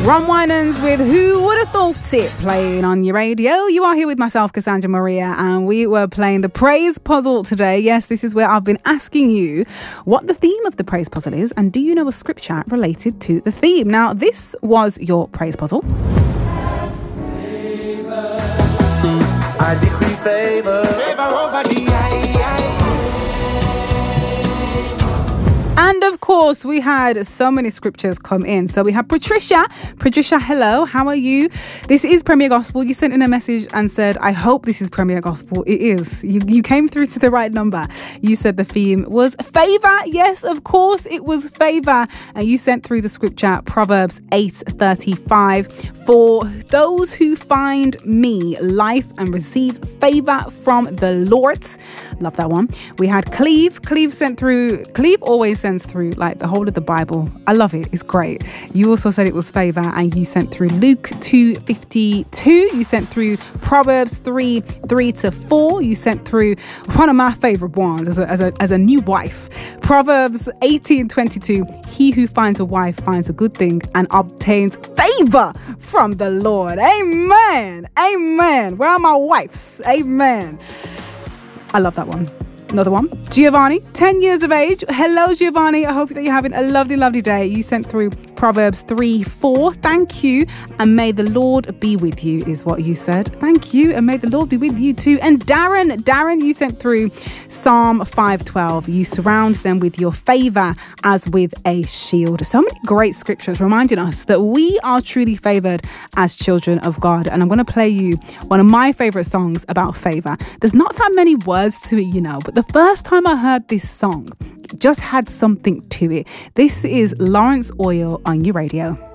Ron Winans with Who Would Have Thought It, playing on your radio. You are here with myself, Cassandra Maria, and we were playing the praise puzzle today. Yes, this is where I've been asking you what the theme of the praise puzzle is, and do you know a scripture related to the theme? Now, this was your praise puzzle. I decree favor over the And of course, we had so many scriptures come in. So we have Patricia. Patricia, hello. How are you? This is Premier Gospel. You sent in a message and said, I hope this is Premier Gospel. It is. You came through to the right number. You said the theme was favor. Yes, of course, it was favor. And you sent through the scripture, Proverbs 8:35. For those who find me, life and receive favor from the Lord. Love that one. We had Cleve. Cleve always sends through like the whole of the Bible. I love it. It's great. You also said it was favor, and you sent through Luke 2:52. You sent through Proverbs 3:3-4. You sent through one of my favorite ones as a new wife, Proverbs 18:22. He who finds a wife finds a good thing and obtains favor from the Lord. Amen. Amen. Where are my wives? Amen. I love that one. Another one, Giovanni, 10 years of age. Hello, Giovanni. I hope that you're having a lovely, lovely day. You sent through Proverbs 3:4. Thank you. And may the Lord be with you is what you said. Thank you. And may the Lord be with you too. And Darren, you sent through Psalm 5:12. You surround them with your favor as with a shield. So many great scriptures reminding us that we are truly favored as children of God. And I'm going to play you one of my favorite songs about favor. There's not that many words to it, but the first time I heard this song, it just had something to it. This is Lawrence Oil on your radio.